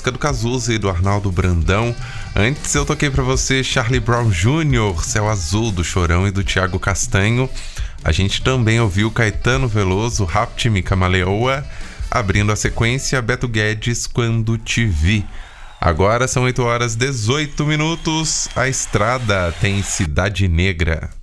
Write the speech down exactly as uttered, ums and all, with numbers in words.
música do Cazuza e do Arnaldo Brandão. Antes eu toquei pra você Charlie Brown Júnior, Céu Azul, do Chorão e do Thiago Castanho. A gente também ouviu Caetano Veloso, Rapte-me Camaleoa. Abrindo a sequência, Beto Guedes, Quando Te Vi. Agora são oito horas e dezoito minutos. A estrada tem Cidade Negra.